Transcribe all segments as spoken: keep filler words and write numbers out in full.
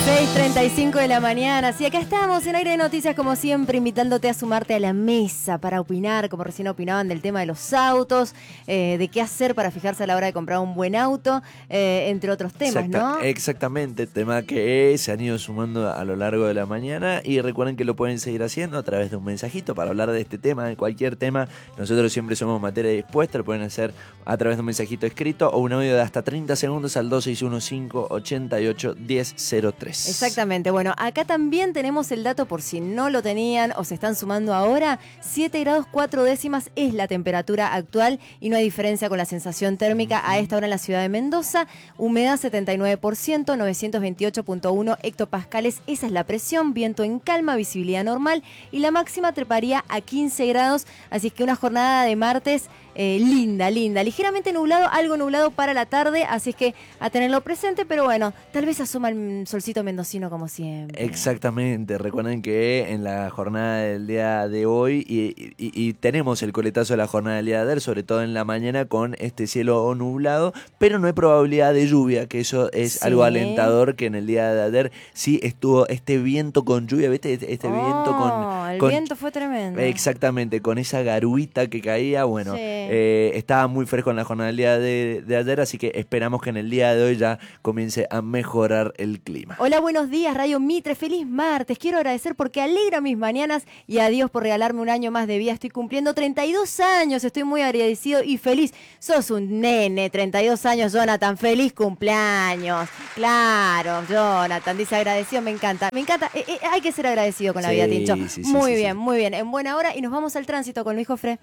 seis treinta y cinco de la mañana, sí, acá estamos en Aire de Noticias como siempre, invitándote a sumarte a la mesa para opinar, como recién opinaban del tema de los autos, eh, de qué hacer para fijarse a la hora de comprar un buen auto, eh, entre otros temas, Exacta, ¿no? Exactamente, tema que se han ido sumando a lo largo de la mañana y recuerden que lo pueden seguir haciendo a través de un mensajito para hablar de este tema, de cualquier tema. Nosotros siempre somos materia dispuesta, lo pueden hacer a través de un mensajito escrito o un audio de hasta treinta segundos al dos seis uno cinco ocho ocho uno cero cero tres. Exactamente, bueno, acá también tenemos el dato por si no lo tenían o se están sumando ahora, siete grados cuatro décimas es la temperatura actual y no hay diferencia con la sensación térmica a esta hora en la ciudad de Mendoza, humedad setenta y nueve por ciento, novecientos veintiocho punto uno hectopascales, esa es la presión, viento en calma, visibilidad normal y la máxima treparía a quince grados, así es que una jornada de martes eh, linda, linda, ligeramente nublado, algo nublado para la tarde, así es que a tenerlo presente, pero bueno, tal vez asoma el solcito mendocino como siempre. Exactamente, recuerden que en la jornada del día de hoy y, y, y tenemos el coletazo de la jornada del día de ayer, sobre todo en la mañana con este cielo nublado, pero no hay probabilidad de lluvia, que eso es Sí. algo alentador, que en el día de ayer sí estuvo este viento con lluvia, ¿viste? Este Oh, viento con... el con, viento fue tremendo. Exactamente, con esa garuita que caía, bueno, Sí. eh, estaba muy fresco en la jornada del día de, de ayer, así que esperamos que en el día de hoy ya comience a mejorar el clima. Hola, buenos días, Radio Mitre, feliz martes. Quiero agradecer porque alegra mis mañanas y a Dios por regalarme un año más de vida. Estoy cumpliendo treinta y dos años, estoy muy agradecido y feliz. Sos un nene, treinta y dos años, Jonathan, feliz cumpleaños. Claro, Jonathan, dice agradecido, me encanta. Me encanta, eh, eh, hay que ser agradecido con la Sí, vida, Tincho. sí, sí, muy sí, bien, sí. muy bien, en buena hora y nos vamos al tránsito con Luis Jofre.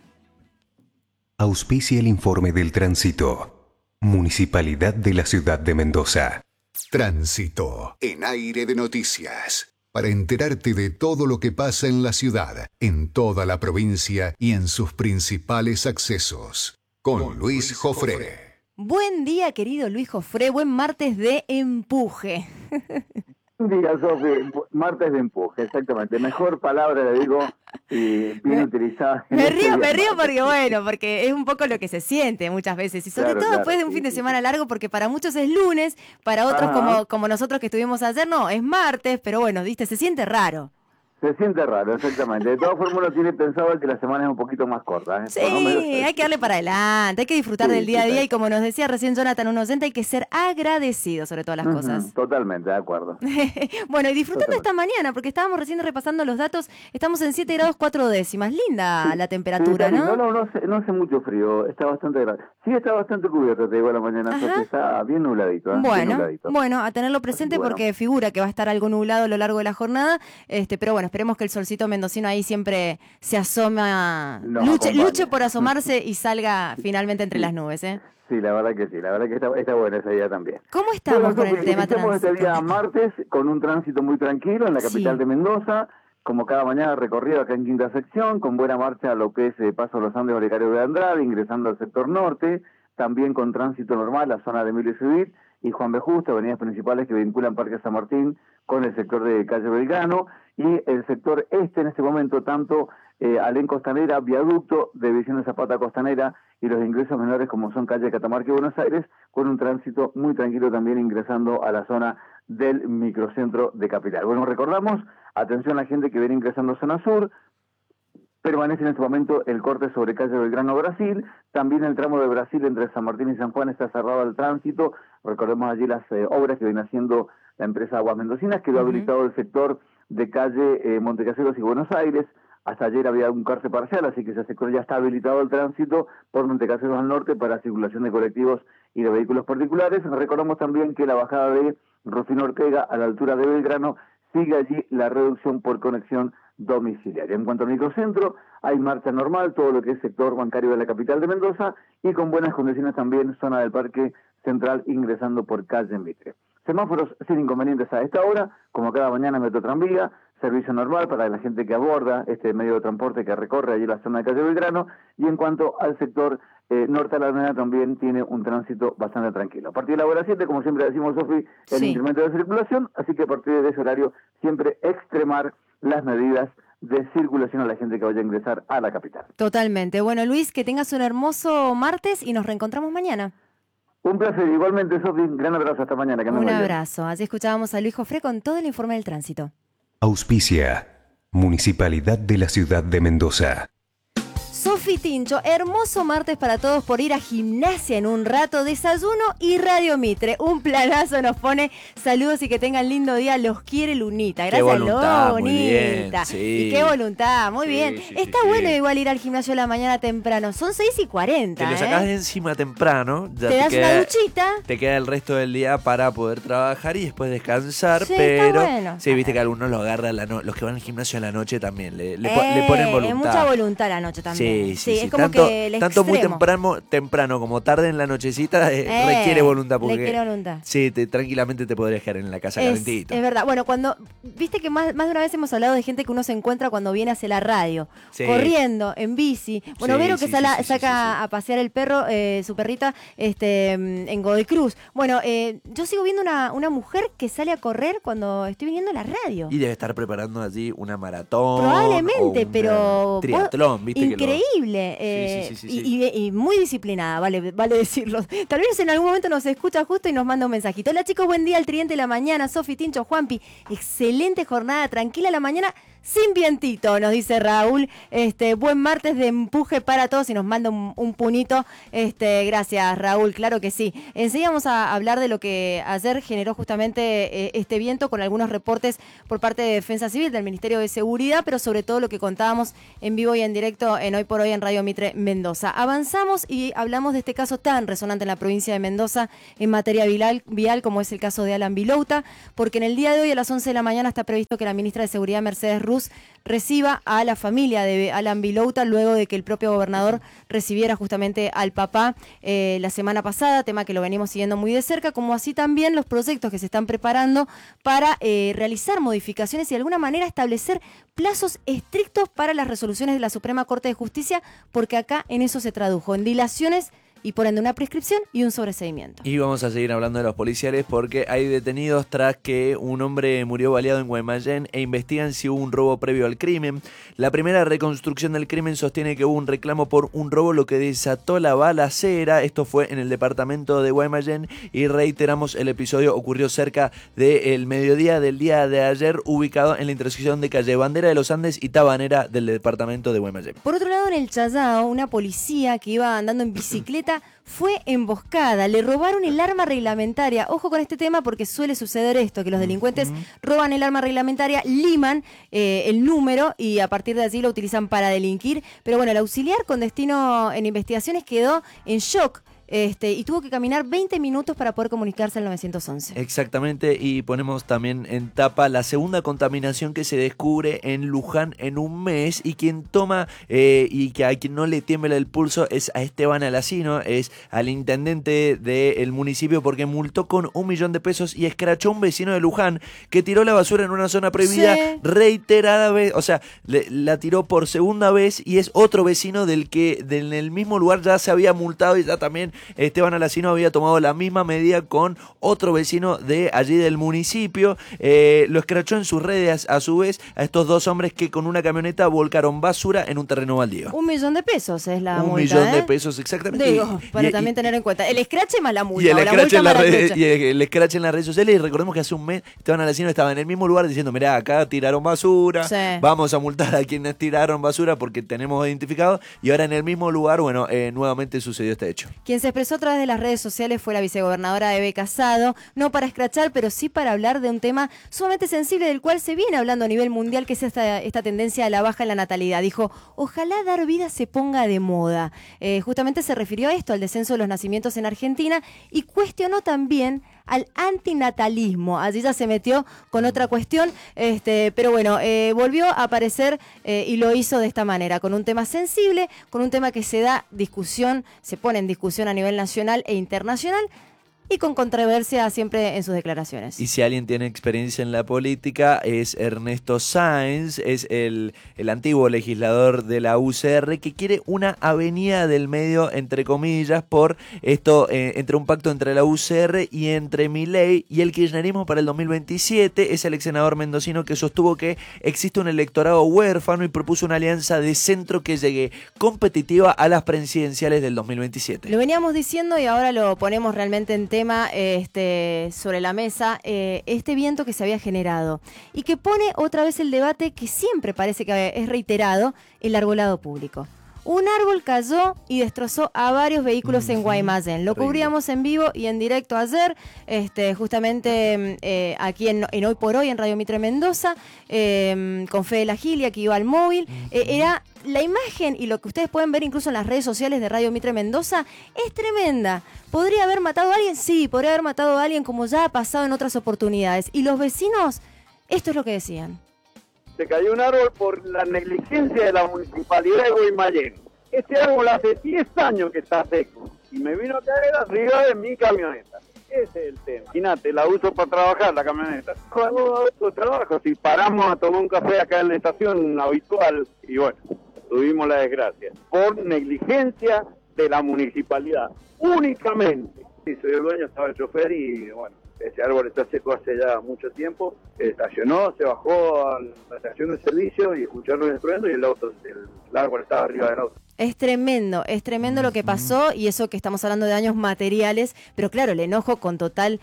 Auspicia el informe del tránsito. Municipalidad de la Ciudad de Mendoza. Tránsito en Aire de Noticias. Para enterarte de todo lo que pasa en la ciudad, en toda la provincia y en sus principales accesos. Con Luis Jofre. Buen día, querido Luis Jofre, buen martes de empuje. Diga, Sofi, martes de empuje, exactamente. Mejor palabra, le digo, y bien Me- utilizada. en Me este río, día me río martes. porque bueno, porque es un poco lo que se siente muchas veces y sobre Claro, todo claro, después de un sí, fin de sí, semana sí. largo porque para muchos es lunes, para otros Ajá. como, como nosotros que estuvimos ayer, no, es martes, pero bueno, viste, se siente raro. Se siente raro, exactamente. De todas formas, uno tiene pensado que la semana es un poquito más corta. ¿eh? Sí, Por lo menos, hay que darle para adelante, hay que disfrutar Sí, del día a sí, día tal y como nos decía recién Jonathan, un oyente, hay que ser agradecido sobre todas las Ujú, cosas. totalmente, de acuerdo. Bueno, y disfrutando Totalmente. esta mañana, porque estábamos recién repasando los datos, estamos en siete grados cuatro décimas, linda Sí, la sí, temperatura, está lindo. ¿no? No, no, no, hace, no hace mucho frío, está bastante grande. Sí, está bastante cubierto, te digo, a la mañana, Ajá. Sofi, está bien nubladito, ¿eh? Bien Bueno, nubladito. bueno, a tenerlo Así presente que bueno. porque figura que va a estar algo nublado a lo largo de la jornada, este, pero bueno, esperemos que el solcito mendocino ahí siempre se asoma, Nos luche, acompañe. luche por asomarse y salga finalmente entre Sí. las nubes, ¿eh? Sí, la verdad que sí, la verdad que está, está buena esa idea también. ¿Cómo estamos Bueno, con Sofi, el tema iniciamos este tránsito? día martes con un tránsito muy tranquilo en la capital Sí. de Mendoza, como cada mañana recorrido acá en Quinta Sección, con buena marcha a lo que es eh, Paso de los Andes Olegario de Andrade, ingresando al sector norte, también con tránsito normal la zona de Emilio Civit y Juan B. Justo, avenidas principales que vinculan Parque San Martín con el sector de Calle Belgrano, y el sector este en este momento, tanto eh, Alén Costanera, Viaducto, de División de Zapata Costanera, y los ingresos menores como son calle Catamarca y Buenos Aires, con un tránsito muy tranquilo también ingresando a la zona del microcentro de Capital. Bueno, recordamos, atención a la gente que viene ingresando a zona sur, permanece en este momento el corte sobre calle Belgrano Brasil, también el tramo de Brasil entre San Martín y San Juan está cerrado al tránsito, recordemos allí las eh, obras que viene haciendo la empresa Aguas Mendocinas, quedó Ujú. habilitado el sector de calle eh, Montecaseros y Buenos Aires. Hasta ayer había un corte parcial, así que ese sector ya está habilitado el tránsito por Montecaseros al norte para circulación de colectivos y de vehículos particulares. Recordamos también que la bajada de Rufino Ortega a la altura de Belgrano sigue allí la reducción por conexión domiciliaria. En cuanto al microcentro, hay marcha normal, todo lo que es sector bancario de la capital de Mendoza y con buenas condiciones también zona del Parque Central ingresando por calle Mitre. Semáforos sin inconvenientes a esta hora, como cada mañana Metro Tranvía, servicio normal para la gente que aborda este medio de transporte que recorre allí la zona de calle Belgrano, y en cuanto al sector eh, norte de la avenida también tiene un tránsito bastante tranquilo. A partir de la hora siete, como siempre decimos, Sofi, el Sí. incremento de circulación, así que a partir de ese horario siempre extremar las medidas de circulación a la gente que vaya a ingresar a la capital. Totalmente. Bueno, Luis, que tengas un hermoso martes y nos reencontramos mañana. Un placer, igualmente, Sofi. Gran abrazo, hasta mañana. Que Un abrazo. Así escuchábamos a Luis Jofré con todo el informe del tránsito. Auspicia, Municipalidad de la Ciudad de Mendoza. Sofi Tincho, hermoso martes para todos por ir a gimnasia en un rato, desayuno y Radio Mitre. Un planazo nos pone. Saludos y que tengan lindo día. Los quiere Lunita. Gracias, qué voluntad, Lunita. muy bien, sí. Y qué voluntad, muy sí, bien. Sí, Está sí, bueno sí. igual ir al gimnasio a la mañana temprano. Son seis y cuarenta. Te lo sacás de encima temprano. Ya te, te das queda, una duchita. Te queda el resto del día para poder trabajar y después descansar. Sí, pero está bueno. sí, viste que algunos lo agarran, la no, los que van al gimnasio en la noche también. Le, le, Eh, le ponen voluntad. Es mucha voluntad la noche también. Sí, sí, sí. Es como tanto, que el tanto muy extremo. temprano, temprano como tarde en la nochecita eh, Eh, requiere voluntad. Porque, requiere voluntad. Sí, te, tranquilamente te podrías quedar en la casa Es, calentito. es verdad. Bueno, cuando viste que más, más de una vez hemos hablado de gente que uno se encuentra cuando viene hacia la radio, Sí. corriendo, en bici. Bueno, Sí, Vero que sí, sala- sí, sí, saca sí, sí. a pasear el perro, eh, su perrita, este, mm, en Godoy Cruz. Bueno, eh, yo sigo viendo una, una mujer que sale a correr cuando estoy viniendo a la radio. Y debe estar preparando allí una maratón. Probablemente, o una pero triatlón, viste que lo- increíble eh, Sí, sí, sí, sí, y, y- y muy disciplinada, vale, vale decirlo. Tal vez en algún momento nos escucha justo y nos manda un mensajito. Hola chicos, buen día al Tridente de la Mañana, Sofi, Tincho, Juanpi. Excelente jornada, tranquila la mañana. Sin vientito, nos dice Raúl. Este, buen martes de empuje para todos y nos manda un, un punito. Este, gracias, Raúl, claro que sí. Enseguida vamos a hablar de lo que ayer generó justamente eh, este viento con algunos reportes por parte de Defensa Civil, del Ministerio de Seguridad, pero sobre todo lo que contábamos en vivo y en directo en Hoy por Hoy en Radio Mitre Mendoza. Avanzamos y hablamos de este caso tan resonante en la provincia de Mendoza en materia vial, vial como es el caso de Alan Vilouta, porque en el día de hoy a las once de la mañana está previsto que la ministra de Seguridad, Mercedes Ruz, reciba a la familia de Alan Vilouta luego de que el propio gobernador recibiera justamente al papá eh, la semana pasada, tema que lo venimos siguiendo muy de cerca, como así también los proyectos que se están preparando para eh, realizar modificaciones y de alguna manera establecer plazos estrictos para las resoluciones de la Suprema Corte de Justicia, porque acá en eso se tradujo, en dilaciones y por ende una prescripción y un sobreseimiento. Y vamos a seguir hablando de los policiales porque hay detenidos tras que un hombre murió baleado en Guaymallén e investigan si hubo un robo previo al crimen. La primera reconstrucción del crimen sostiene que hubo un reclamo por un robo, lo que desató la balacera. Esto fue en el departamento de Guaymallén y reiteramos, el episodio ocurrió cerca del mediodía del día de ayer, ubicado en la intersección de calle Bandera de los Andes y Tabanera del departamento de Guaymallén. Por otro lado, en el Chayao, una policía que iba andando en bicicleta fue emboscada, le robaron el arma reglamentaria. Ojo con este tema porque suele suceder esto, que los delincuentes uh-huh. roban el arma reglamentaria, liman eh, el número y a partir de allí lo utilizan para delinquir. Pero bueno, el auxiliar con destino en investigaciones quedó en shock. Este, y tuvo que caminar veinte minutos para poder comunicarse al nueve once. Exactamente, y ponemos también en tapa la segunda contaminación que se descubre en Luján en un mes, y quien toma eh, y que a quien no le tiembla el pulso es a Esteban Alacino, es al intendente del municipio, porque multó con un millón de pesos y escrachó a un vecino de Luján que tiró la basura en una zona prohibida sí. reiterada vez, o sea, le, la tiró por segunda vez y es otro vecino del que del, en el mismo lugar ya se había multado y ya también Esteban Alacino había tomado la misma medida con otro vecino de allí del municipio. Eh, lo escrachó en sus redes a su vez a estos dos hombres que con una camioneta volcaron basura en un terreno baldío. Un millón de pesos es la un multa. Un millón ¿eh? de pesos, exactamente. Digo, y, para y, también y, tener en cuenta. El escrache más la multa. Y el escrache en, la red, y el escrache en las redes sociales. Y recordemos que hace un mes Esteban Alacino estaba en el mismo lugar diciendo: mirá, acá tiraron basura, sí. vamos a multar a quienes tiraron basura porque tenemos identificado. Y ahora en el mismo lugar, bueno, eh, nuevamente sucedió este hecho. Quien se expresó a través de las redes sociales fue la vicegobernadora Eve Casado, no para escrachar, pero sí para hablar de un tema sumamente sensible del cual se viene hablando a nivel mundial, que es esta, esta tendencia a la baja en la natalidad. Dijo, ojalá dar vida se ponga de moda. Eh, justamente se refirió a esto, al descenso de los nacimientos en Argentina, y cuestionó también al antinatalismo. Allí ya se metió con otra cuestión, este, pero bueno, eh, volvió a aparecer eh, y lo hizo de esta manera, con un tema sensible, con un tema que se da discusión, se pone en discusión a nivel nacional e internacional, y con controversia siempre en sus declaraciones. Y si alguien tiene experiencia en la política es Ernesto Sáenz, es el, el antiguo legislador de la U C R que quiere una avenida del medio, entre comillas, por esto, eh, entre un pacto entre la U C R y entre Milei y el kirchnerismo para el dos mil veintisiete. Es el ex senador mendocino que sostuvo que existe un electorado huérfano y propuso una alianza de centro que llegue competitiva a las presidenciales del dos mil veintisiete. Lo veníamos diciendo y ahora lo ponemos realmente en tema este, sobre la mesa, eh, este viento que se había generado y que pone otra vez el debate que siempre parece que es reiterado, el arbolado público. Un árbol cayó y destrozó a varios vehículos en Guaymallén. Lo cubríamos en vivo y en directo ayer, este, justamente eh, aquí en, en Hoy por Hoy, en Radio Mitre Mendoza, eh, con Fede La Gilia, que iba al móvil. Eh, era la imagen y lo que ustedes pueden ver incluso en las redes sociales de Radio Mitre Mendoza es tremenda. ¿Podría haber matado a alguien? Sí, podría haber matado a alguien como ya ha pasado en otras oportunidades. Y los vecinos, esto es lo que decían. Se cayó un árbol por la negligencia de la municipalidad de Guaymallén. Este árbol hace diez años que está seco y me vino a caer arriba de mi camioneta. Ese es el tema. Imagínate, la uso para trabajar, la camioneta. Hago otro trabajo, si paramos a tomar un café acá en la estación habitual y bueno, tuvimos la desgracia. Por negligencia de la municipalidad, únicamente. Sí, soy el dueño, estaba el chofer y bueno, ese árbol está seco hace ya mucho tiempo, estacionó, se bajó a la estación de servicio y escucharon el estruendo y el auto, el árbol estaba arriba del auto. Es tremendo, es tremendo lo que pasó y eso que estamos hablando de daños materiales, pero claro, el enojo con total,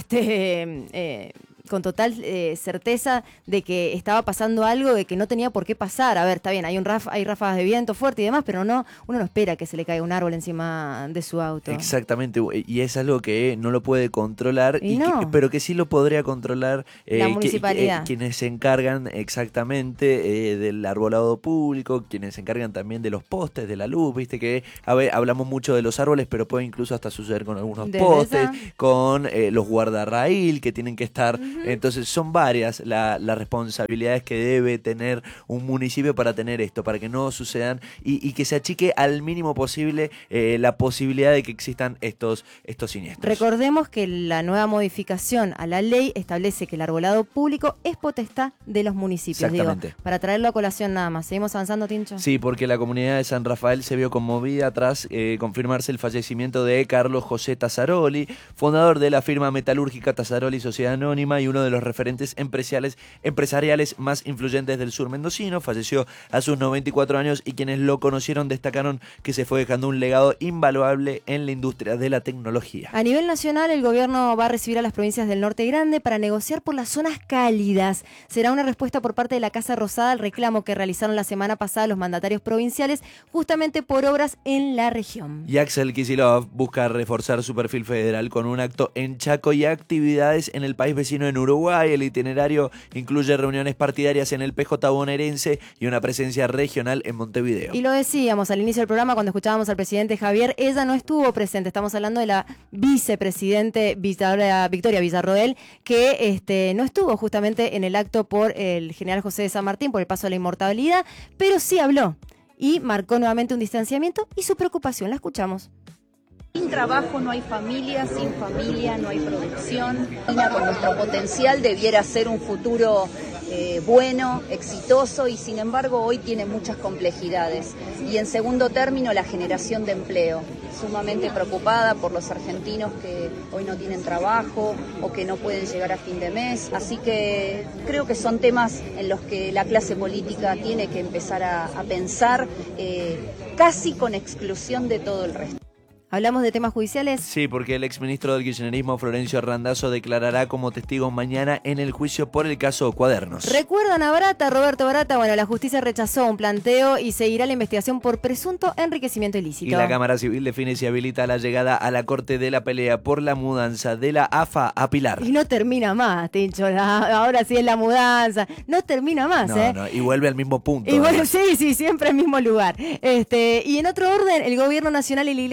este, eh, con total eh, certeza de que estaba pasando algo de que no tenía por qué pasar. A ver, está bien, hay un raf, hay ráfagas de viento fuerte y demás, pero no, uno no espera que se le caiga un árbol encima de su auto. Exactamente, y es algo que no lo puede controlar, y y no. que, pero que sí lo podría controlar eh, la que, municipalidad. eh, quienes se encargan exactamente eh, del arbolado público, quienes se encargan también de los postes, de la luz, viste que a ver, hablamos mucho de los árboles, pero puede incluso hasta suceder con algunos Desde postes, esa. con eh, los guardarraíl que tienen que estar, Uh-huh. entonces son varias la, las responsabilidades que debe tener un municipio para tener esto, para que no sucedan y, y que se achique al mínimo posible eh, la posibilidad de que existan estos, estos siniestros. Recordemos que la nueva modificación a la ley establece que el arbolado público es potestad de los municipios. Exactamente. Digo, para traerlo a colación nada más. ¿Seguimos avanzando, Tincho? Sí, porque la comunidad de San Rafael se vio conmovida tras eh, confirmarse el fallecimiento de Carlos José Tazzaroli, fundador de la firma metalúrgica Tazzaroli Sociedad Anónima y uno de los referentes empresariales, empresariales más influyentes del sur mendocino. Falleció a sus noventa y cuatro años y quienes lo conocieron destacaron que se fue dejando un legado invaluable en la industria de la tecnología. A nivel nacional, el gobierno va a recibir a las provincias del Norte Grande para negociar por las zonas cálidas. Será una respuesta por parte de la Casa Rosada al reclamo que realizaron la semana pasada los mandatarios provinciales justamente por obras en la región. Y Axel Kicillof busca reforzar su perfil federal con un acto en Chaco y actividades en el país vecino en Uruguay. El itinerario incluye reuniones partidarias en el P J bonaerense y una presencia regional en Montevideo. Y lo decíamos al inicio del programa cuando escuchábamos al presidente Javier, ella no estuvo presente. Estamos hablando de la vicepresidente Victoria, Victoria Villarroel, que este, no estuvo justamente en el acto por el general José de San Martín, por el paso a la inmortalidad, pero sí habló y marcó nuevamente un distanciamiento y su preocupación. La escuchamos. Sin trabajo no hay familia, sin familia no hay producción. China con nuestro potencial debiera ser un futuro eh, bueno, exitoso y sin embargo hoy tiene muchas complejidades. Y en segundo término la generación de empleo. Sumamente preocupada por los argentinos que hoy no tienen trabajo o que no pueden llegar a fin de mes. Así que creo que son temas en los que la clase política tiene que empezar a, a pensar eh, casi con exclusión de todo el resto. ¿Hablamos de temas judiciales? Sí, porque el exministro del kirchnerismo, Florencio Randazzo, declarará como testigo mañana en el juicio por el caso Cuadernos. ¿Recuerdan a Barata, Roberto Barata? Bueno, la justicia rechazó un planteo y seguirá la investigación por presunto enriquecimiento ilícito. Y la Cámara Civil define si habilita la llegada a la Corte de la pelea por la mudanza de la A F A a Pilar. Y no termina más, Tincho. La, ahora sí es la mudanza. No termina más, no, ¿eh? No, y vuelve al mismo punto. Y bueno, sí, sí, siempre al mismo lugar. Este, y en otro orden, el gobierno nacional y la iglesia van a tener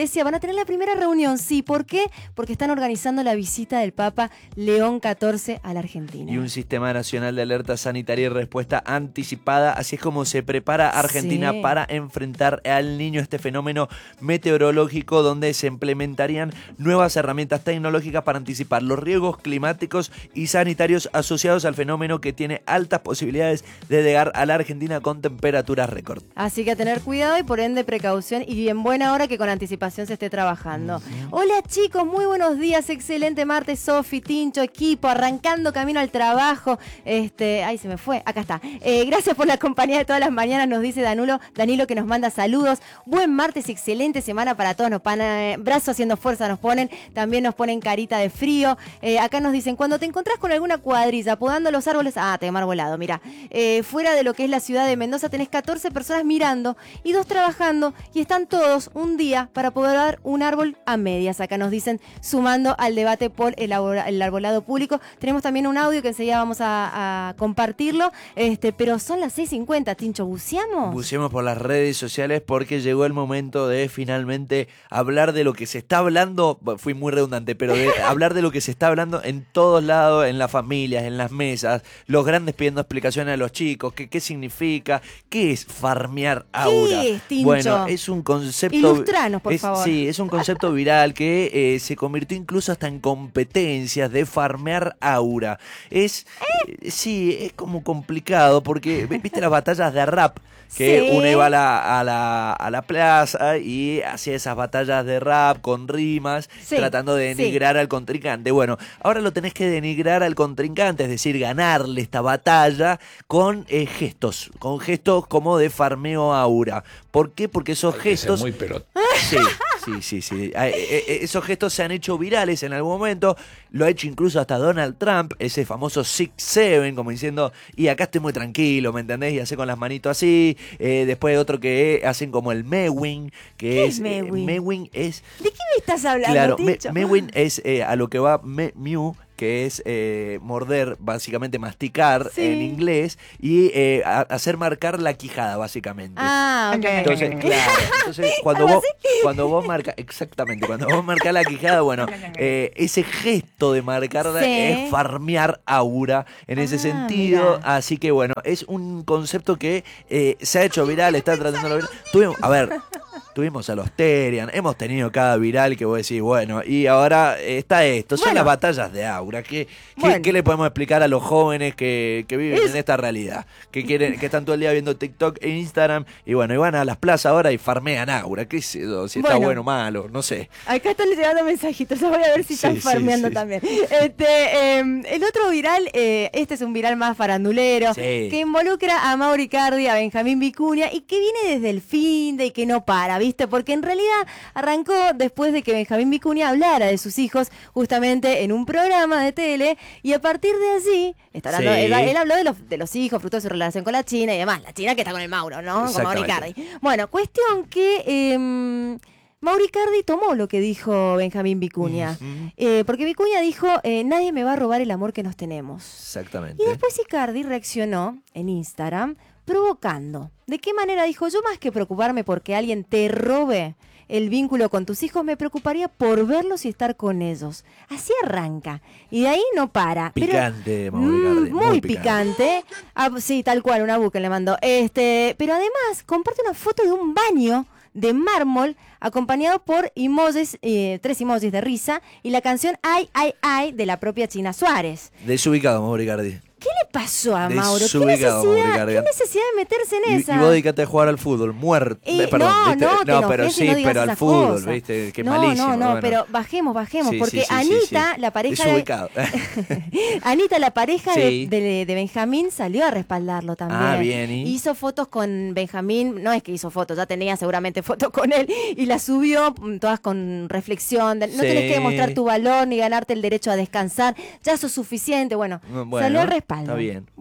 tener la primera reunión, sí. ¿Por qué? Porque están organizando la visita del Papa León catorce a la Argentina. Y un sistema nacional de alerta sanitaria y respuesta anticipada. Así es como se prepara Argentina sí. para enfrentar al Niño, este fenómeno meteorológico donde se implementarían nuevas herramientas tecnológicas para anticipar los riesgos climáticos y sanitarios asociados al fenómeno que tiene altas posibilidades de llegar a la Argentina con temperaturas récord. Así que a tener cuidado y por ende precaución y en buena hora que con anticipación se esté trabajando. Uh-huh. Hola chicos, muy buenos días, excelente martes, Sofi, Tincho, equipo, arrancando camino al trabajo. Este, ay, se me fue, acá está. Eh, gracias por la compañía de todas las mañanas, nos dice Danilo, Danilo que nos manda saludos. Buen martes, excelente semana para todos, nos pan, eh, brazo haciendo fuerza nos ponen, también nos ponen carita de frío. Eh, acá nos dicen, cuando te encontrás con alguna cuadrilla podando los árboles, ah, te mar volado, mira, eh, fuera de lo que es la ciudad de Mendoza tenés catorce personas mirando y dos trabajando y están todos un día para poder dar un árbol a medias. Acá nos dicen, sumando al debate por el, arbol, el arbolado público. Tenemos también un audio que enseguida vamos a, a compartirlo, este, pero son las seis cincuenta, Tincho, ¿buceamos? Buceamos por las redes sociales porque llegó el momento de finalmente hablar de lo que se está hablando, fui muy redundante, pero de hablar de lo que se está hablando en todos lados, en las familias, en las mesas, los grandes pidiendo explicaciones a los chicos, que, qué significa, qué es farmear aura. ¿Qué es, Tincho? Bueno, es un concepto... Ilustranos, por es, favor. Sí, es un concepto viral que eh, se convirtió incluso hasta en competencias de farmear aura. Es, eh, sí, es como complicado porque, ¿viste las batallas de rap? Que sí. uno iba a la, a, la, a la plaza y hacía esas batallas de rap con rimas, sí, tratando de denigrar sí. al contrincante. Bueno, ahora lo tenés que denigrar al contrincante, es decir, ganarle esta batalla con eh, gestos, con gestos como de farmeo aura. ¿Por qué? Porque esos Hay gestos... Que ser muy pelot... Sí, sí, sí, sí. Esos gestos se han hecho virales en algún momento. Lo ha hecho incluso hasta Donald Trump, ese famoso six seven, como diciendo, y acá estoy muy tranquilo, ¿me entendés? Y hace con las manitos así. Eh, después otro que hacen como el mewing, que ¿Qué es... es mewing? Eh, mewing es... ¿De qué me estás hablando, Claro, me, Tincho? mewing es eh, a lo que va me, mew, que es eh, morder, básicamente masticar sí. en inglés, y eh, a, hacer marcar la quijada, básicamente. Ah, ok. Entonces, claro, entonces cuando vos, cuando vos marcas, exactamente, cuando vos marcas la quijada, bueno, eh, ese gesto de marcarla sí. es farmear aura en ese ah, sentido, mira. Así que bueno, es un concepto que eh, se ha hecho viral, está tratando de viral. Tuvimos, a ver, tuvimos a los Terian, hemos tenido cada viral que vos decís, bueno, y ahora está esto, son bueno. las batallas de aura. ¿Qué, qué, bueno. ¿Qué le podemos explicar a los jóvenes que, que viven es... en esta realidad? Que quieren, que están todo el día viendo TikTok e Instagram y bueno, y van a las plazas ahora y farmean aura. ¿Qué es eso? Si está bueno, bueno o malo, no sé. Acá están llegando mensajitos, voy a ver si están sí, farmeando sí, sí. también. Este, eh, el otro viral, eh, este es un viral más farandulero, sí. que involucra a Mauri Cardi, a Benjamín Vicuña y que viene desde el fin de y que no para, ¿viste? Porque en realidad arrancó después de que Benjamín Vicuña hablara de sus hijos justamente en un programa de tele y a partir de allí está hablando, sí. él, él habló de los, de los hijos, fruto de su relación con la China y demás, la China que está con el Mauro, ¿no? Con Mauri Cardi. Bueno, cuestión que eh, Mauri Cardi tomó lo que dijo Benjamín Vicuña, uh-huh. eh, porque Vicuña dijo, eh, nadie me va a robar el amor que nos tenemos. Exactamente. Y después Icardi reaccionó en Instagram provocando. ¿De qué manera dijo? Yo más que preocuparme porque alguien te robe el vínculo con tus hijos, me preocuparía por verlos y estar con ellos. Así arranca. Y de ahí no para. Picante, pero, Mauri Cardi, muy, muy picante. picante. Ah, sí, tal cual, una buque le mandó. Este, pero además comparte una foto de un baño de mármol acompañado por emojis, eh, tres emojis de risa y la canción Ay, Ay, Ay de la propia China Suárez. Desubicado, Mauri Cardi. ¿Qué le pasó a Mauro? ¿Qué necesidad, ¿Qué necesidad de meterse en y, esa? Y vos dedicate a jugar al fútbol, muerto. Y, Perdón, no, ¿viste? no, no, pero sí, no pero al fútbol, cosas. ¿viste? Que no, malísimo. No, no, bueno. pero bajemos, bajemos, sí, porque sí, sí, Anita, sí, sí. la pareja Desubicado. de... Anita, la pareja sí. de, de, de Benjamín, salió a respaldarlo también. Ah, bien. ¿y? Hizo fotos con Benjamín, no es que hizo fotos, ya tenía seguramente fotos con él, y las subió todas con reflexión. De, no sí. tenés que demostrar tu valor ni ganarte el derecho a descansar, ya sos suficiente. Bueno, bueno salió al respaldo. Está bien. Bueno.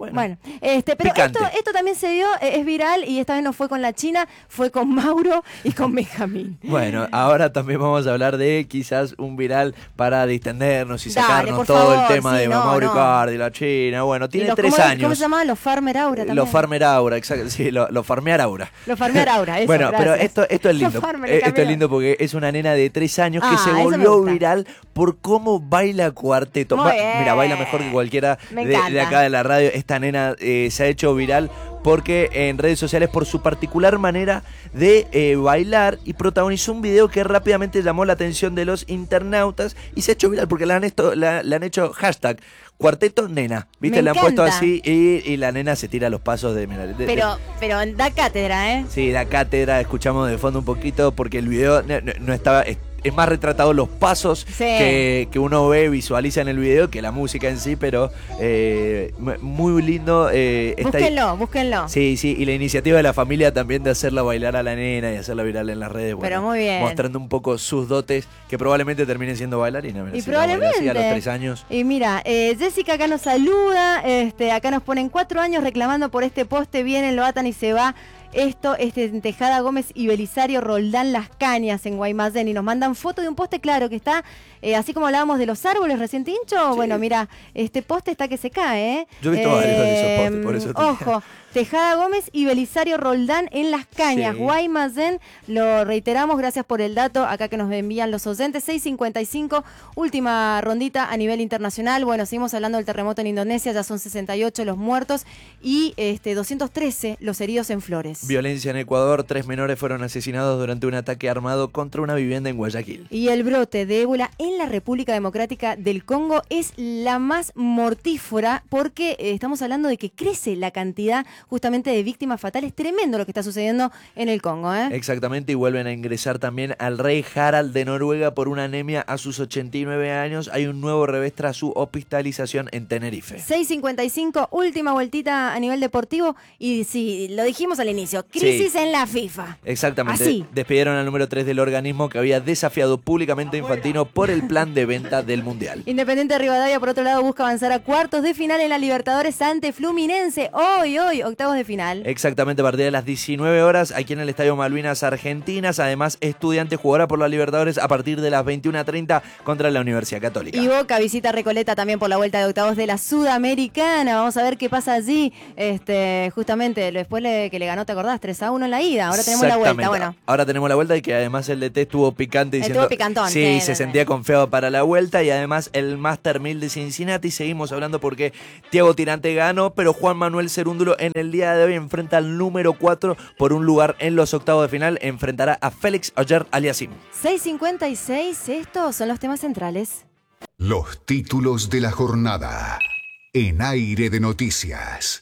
Bueno, Bueno, este, pero Picante. esto, esto también se dio, eh, es viral y esta vez no fue con la China, fue con Mauro y con Benjamín. Bueno, ahora también vamos a hablar de quizás un viral para distendernos y Dale, sacarnos por todo favor, el tema sí, de no, Mauro no. Icardi, la China. Bueno, Y tiene los- tres ¿cómo, años. ¿Cómo se llamaban? Los Farmer Aura también. Los Farmer Aura, exacto. Sí, los lo Farmear Aura. Los Farmer Aura, eso, Bueno, pero gracias. esto, esto es Los lindo. Farmer, Eh, le esto es cambiaron. lindo porque es una nena de tres años que Ah, se eso me volvió gusta. viral por cómo baila cuarteto. Muy Ba- bien. Mira, baila mejor que cualquiera Me de, de encanta. acá de la radio. Esta nena eh, se ha hecho viral porque en redes sociales por su particular manera de eh, bailar y protagonizó un video que rápidamente llamó la atención de los internautas y se ha hecho viral porque le han, esto, la- le han hecho hashtag cuarteto nena, ¿viste? Me Le han puesto encanta. así y, y la nena se tira los pasos de... mira, de- de- Pero, pero da cátedra, ¿eh? Sí, la cátedra, escuchamos de fondo un poquito porque el video no, no- no estaba... Es, es más retratado los pasos Sí. que, que uno ve, visualiza en el video que la música en sí, pero eh, mu- muy lindo. Eh, esta- Búsquenlo, búsquenlo. Sí, sí, y la iniciativa de la familia también de hacerla bailar a la nena y hacerla viral en las redes. Bueno, Pero muy bien. Mostrando un poco sus dotes, que probablemente terminen siendo bailarina. mira, Y si la baila así probablemente. a los tres años. Y mira, eh, Jessica acá nos saluda, este, acá nos ponen cuatro años reclamando por este poste, vienen, lo atan y se va. Esto, este, en Tejada Gómez y Belisario Roldán Las Cañas en Guaymallén y nos mandan foto de un poste, claro, que está, eh, así como hablábamos de los árboles recién Tincho, bueno, mira, este poste está que se cae, ¿eh? Yo he visto varios de esos postes, por eso te digo. Ojo, Tejada Gómez y Belisario Roldán en Las Cañas, Sí. Guaymallén, lo reiteramos, gracias por el dato, acá que nos envían los oyentes, seis cincuenta y cinco, última rondita a nivel internacional, bueno, seguimos hablando del terremoto en Indonesia, ya son sesenta y ocho los muertos y este doscientos trece los heridos en Flores. Violencia en Ecuador, tres menores fueron asesinados durante un ataque armado contra una vivienda en Guayaquil. Y el brote de ébola en la República Democrática del Congo es la más mortífera porque eh, estamos hablando de que crece la cantidad justamente de víctimas fatales. Tremendo lo que está sucediendo en el Congo, ¿eh? Exactamente, y vuelven a ingresar también al rey Harald de Noruega por una anemia a sus ochenta y nueve años. Hay un nuevo revés tras su hospitalización en Tenerife. seis cincuenta y cinco, última vueltita a nivel deportivo. Y sí, lo dijimos al inicio, crisis Sí. en la FIFA. Exactamente. Así. Despidieron al número tres del organismo que había desafiado públicamente a Infantino por el plan de venta del Mundial. Independiente de Rivadavia, por otro lado, busca avanzar a cuartos de final en la Libertadores ante Fluminense. Hoy, hoy, octavos de final. Exactamente, a partir de las diecinueve horas, aquí en el Estadio Malvinas Argentinas. Además, Estudiantes jugará por la Libertadores a partir de las veintiuna treinta contra la Universidad Católica. Y Boca visita Recoleta también por la vuelta de octavos de la Sudamericana. Vamos a ver qué pasa allí. Este, justamente, después le, que le ganó, ¿te acordás? tres a uno en la ida. Ahora tenemos la vuelta. Exactamente. Bueno, Ahora tenemos la vuelta y que además el D T estuvo picante diciendo... Estuvo picantón, Sí, sí, se sí, sentía sí. confiado para la vuelta y además el Master mil de Cincinnati. Seguimos hablando porque Thiago Tirante ganó, pero Juan Manuel Cerúndulo en el día de hoy enfrenta al número cuatro por un lugar en los octavos de final. Enfrentará a Félix Auger-Aliassime. seis cincuenta y seis, estos son los temas centrales. Los títulos de la jornada en Aire de Noticias.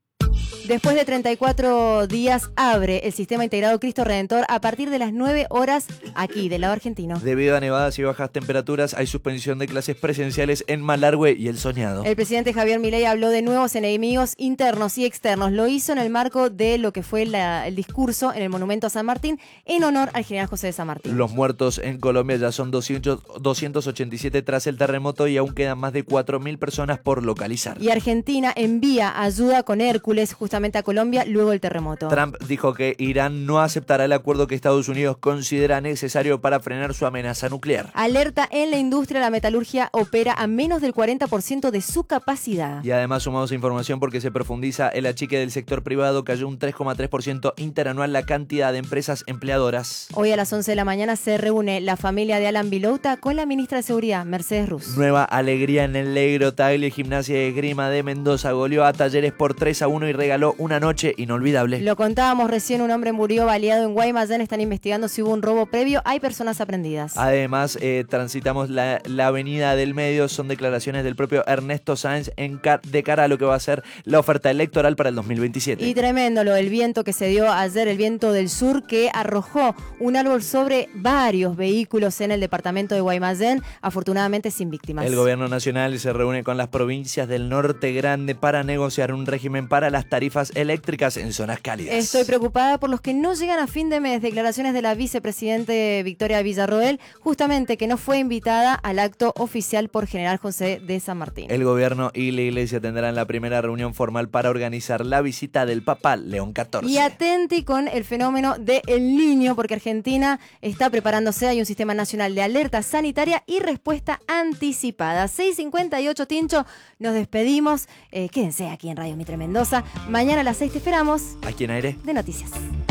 Después de treinta y cuatro días abre el sistema integrado Cristo Redentor a partir de las nueve horas aquí del lado argentino. Debido a nevadas y bajas temperaturas, hay suspensión de clases presenciales en Malargüe y El Soñado. El presidente Javier Milei habló de nuevos enemigos internos y externos. Lo hizo en el marco de lo que fue la- el discurso en el Monumento a San Martín en honor al general José de San Martín. Los muertos en Colombia ya son doscientos, doscientos ochenta y siete tras el terremoto y aún quedan más de cuatro mil personas por localizar. Y Argentina envía ayuda con Hércules justamente a Colombia luego del terremoto. Trump dijo que Irán no aceptará el acuerdo que Estados Unidos considera necesario para frenar su amenaza nuclear. Alerta en la industria, la metalurgia opera a menos del cuarenta por ciento de su capacidad. Y además sumamos información porque se profundiza el achique del sector privado, cayó un tres coma tres por ciento interanual la cantidad de empresas empleadoras. Hoy a las once de la mañana se reúne la familia de Alan Vilouta con la ministra de Seguridad, Mercedes Ruz. Nueva alegría en el Negro Tagle. Gimnasia de Esgrima de Mendoza goleó a Talleres por tres a uno y regaló una noche inolvidable. Lo contábamos recién, un hombre murió baleado en Guaymallén, están investigando si hubo un robo previo, hay personas aprendidas. Además, eh, transitamos la, la avenida del medio, son declaraciones del propio Ernesto Sáenz en car de cara a lo que va a ser la oferta electoral para el dos mil veintisiete. Y tremendo lo del viento que se dio ayer, el viento del sur que arrojó un árbol sobre varios vehículos en el departamento de Guaymallén, afortunadamente sin víctimas. El gobierno nacional se reúne con las provincias del norte grande para negociar un régimen para las tarifas tarifas eléctricas en zonas cálidas. Estoy preocupada por los que no llegan a fin de mes. Declaraciones de la vicepresidente Victoria Villarroel, justamente que no fue invitada al acto oficial por General José de San Martín. El gobierno y la iglesia tendrán la primera reunión formal para organizar la visita del Papa León catorce. Y atenti con el fenómeno de El Niño, porque Argentina está preparándose. Hay un sistema nacional de alerta sanitaria y respuesta anticipada. seis cincuenta y ocho, Tincho, nos despedimos. Eh, quédense aquí en Radio Mitre Mendoza. Mañana a las seis te esperamos. Aquí en Aire de Noticias.